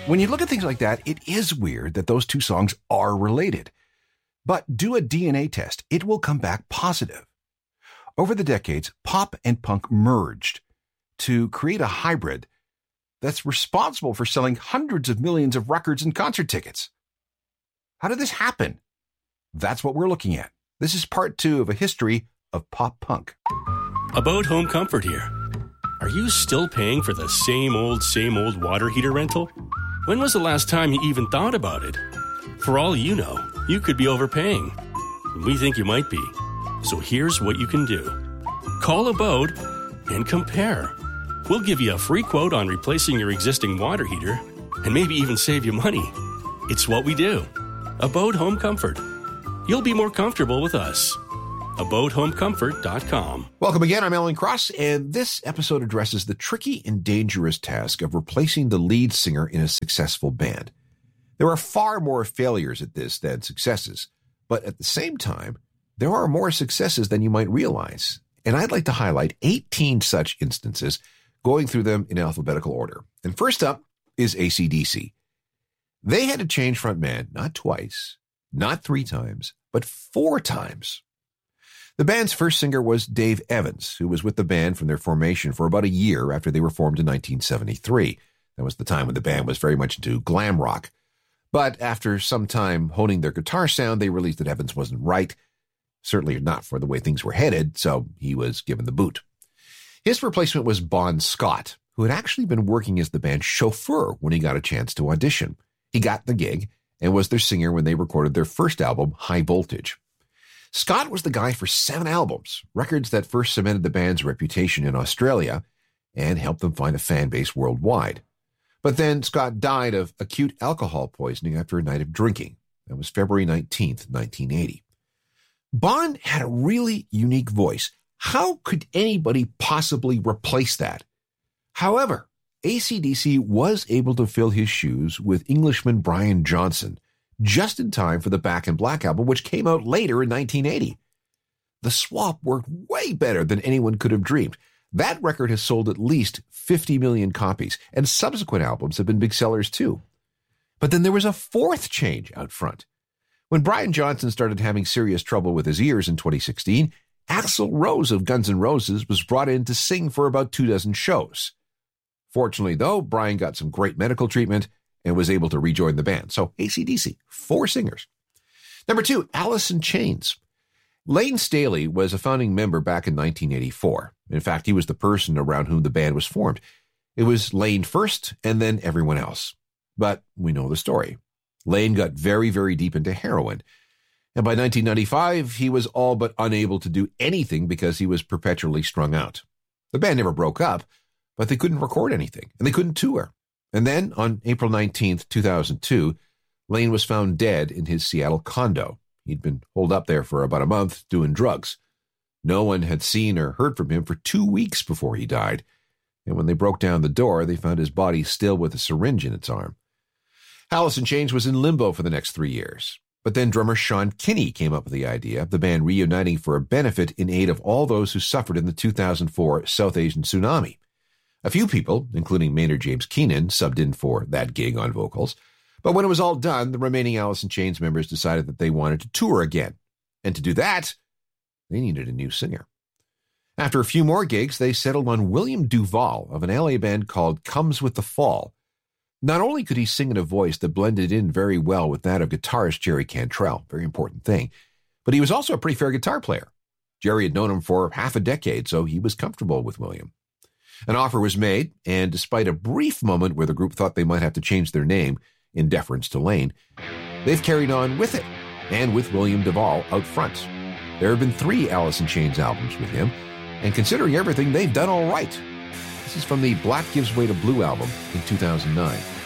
When you look at things like that, it is weird that those two songs are related. But do a DNA test. It will come back positive. Over the decades, pop and punk merged to create a hybrid that's responsible for selling hundreds of millions of records and concert tickets. How did this happen? That's what we're looking at. This is part 2 of a history of pop punk. About Home Comfort here. Are you still paying for the same old water heater rental? When was the last time you even thought about it? For all you know, you could be overpaying. We think you might be. So here's what you can do. Call Abode and compare. We'll give you a free quote on replacing your existing water heater and maybe even save you money. It's what we do. Abode Home Comfort. You'll be more comfortable with us. AbodeHomeComfort.com. Welcome again. I'm Alan Cross, and this episode addresses the tricky and dangerous task of replacing the lead singer in a successful band. There are far more failures at this than successes, but at the same time, there are more successes than you might realize. And I'd like to highlight 18 such instances, going through them in alphabetical order. And first up is AC/DC. They had to change frontman not twice, not 3 times, but 4 times. The band's first singer was Dave Evans, who was with the band from their formation for about a year after they were formed in 1973. That was the time when the band was very much into glam rock. But after some time honing their guitar sound, they realized that Evans wasn't right. Certainly not for the way things were headed, so he was given the boot. His replacement was Bon Scott, who had actually been working as the band's chauffeur when he got a chance to audition. He got the gig and was their singer when they recorded their first album, High Voltage. Scott was the guy for 7 albums, records that first cemented the band's reputation in Australia and helped them find a fan base worldwide. But then Scott died of acute alcohol poisoning after a night of drinking. That was February 19th, 1980. Bon had a really unique voice. How could anybody possibly replace that? However, AC/DC was able to fill his shoes with Englishman Brian Johnson, just in time for the Back in Black album, which came out later in 1980. The swap worked way better than anyone could have dreamed. That record has sold at least 50 million copies, and subsequent albums have been big sellers too. But then there was a 4th change out front. When Brian Johnson started having serious trouble with his ears in 2016, Axl Rose of Guns N' Roses was brought in to sing for about 24 shows. Fortunately, though, Brian got some great medical treatment and was able to rejoin the band. So AC/DC, 4 singers. Number 2, Alice in Chains. Lane Staley was a founding member back in 1984. In fact, he was the person around whom the band was formed. It was Lane first and then everyone else. But we know the story. Lane got very, very deep into heroin. And by 1995, he was all but unable to do anything because he was perpetually strung out. The band never broke up, but they couldn't record anything, and they couldn't tour. And then, on April 19th, 2002, Lane was found dead in his Seattle condo. He'd been holed up there for about a month doing drugs. No one had seen or heard from him for 2 weeks before he died. And when they broke down the door, they found his body still with a syringe in its arm. Alice in Chains was in limbo for the next 3 years. But then drummer Sean Kinney came up with the idea of the band reuniting for a benefit in aid of all those who suffered in the 2004 South Asian tsunami. A few people, including Maynard James Keenan, subbed in for that gig on vocals. But when it was all done, the remaining Alice in Chains members decided that they wanted to tour again. And to do that, they needed a new singer. After a few more gigs, they settled on William Duvall of an LA band called Comes with the Fall. Not only could he sing in a voice that blended in very well with that of guitarist Jerry Cantrell, very important thing, but he was also a pretty fair guitar player. Jerry had known him for half a decade, so he was comfortable with William. An offer was made, and despite a brief moment where the group thought they might have to change their name in deference to Lane, they've carried on with it, and with William Duvall out front. There have been 3 Alice in Chains albums with him, and considering everything, they've done all right. This is from the Black Gives Way to Blue album in 2009.